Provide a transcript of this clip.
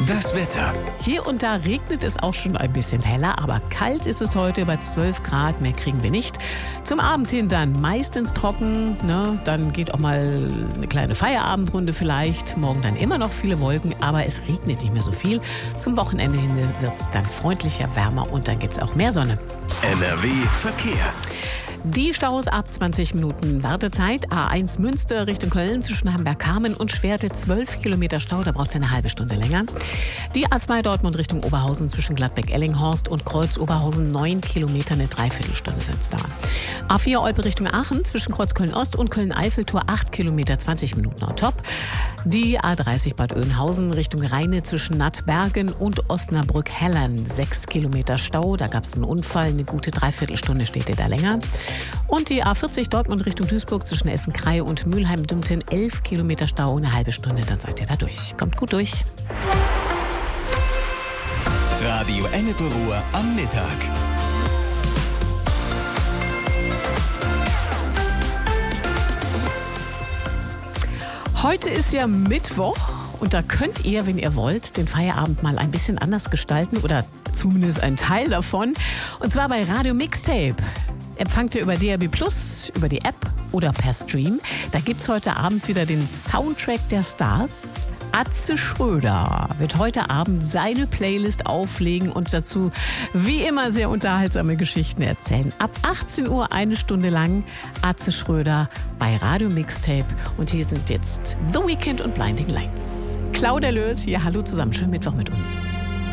Das Wetter. Hier und da regnet es auch schon ein bisschen heller, aber kalt ist es heute bei 12 Grad, mehr kriegen wir nicht. Zum Abend hin dann meistens trocken, ne? Dann geht auch mal eine kleine Feierabendrunde vielleicht. Morgen dann immer noch viele Wolken, aber es regnet nicht mehr so viel. Zum Wochenende hin wird es dann freundlicher, wärmer und dann gibt es auch mehr Sonne. NRW Verkehr. Die Staus ab 20 Minuten Wartezeit. A1 Münster Richtung Köln zwischen Hamburg-Kamen und Schwerte 12 Kilometer Stau, da braucht ihr eine halbe Stunde länger. Die A2 Dortmund Richtung Oberhausen zwischen Gladbeck-Ellinghorst und Kreuz-Oberhausen 9 Kilometer, eine Dreiviertelstunde sitzt da. A4 Olpe Richtung Aachen zwischen Kreuz Köln-Ost und Köln-Eiffeltor 8 Kilometer, 20 Minuten on top. Die A30 Bad Oeynhausen Richtung Rheine zwischen Nattbergen und Osnabrück-Hellern 6 Kilometer Stau, da gab es einen Unfall, eine gute Dreiviertelstunde steht ihr da länger. Und die A40 Dortmund Richtung Duisburg zwischen Essen-Krei und Mülheim-Dümpten 11 Kilometer Stau, eine halbe Stunde, dann seid ihr da durch. Kommt gut durch. Radio Ennepe-Ruhr am Mittag. Heute ist ja Mittwoch und da könnt ihr, wenn ihr wollt, den Feierabend mal ein bisschen anders gestalten oder zumindest einen Teil davon. Und zwar bei Radio Mixtape. Empfangt ihr über DAB+, über die App oder per Stream. Da gibt's heute Abend wieder den Soundtrack der Stars. Atze Schröder wird heute Abend seine Playlist auflegen und dazu wie immer sehr unterhaltsame Geschichten erzählen. Ab 18 Uhr eine Stunde lang Atze Schröder bei Radio Mixtape. Und hier sind jetzt The Weeknd und Blinding Lights. Claudia Löß hier, hallo zusammen, schönen Mittwoch mit uns.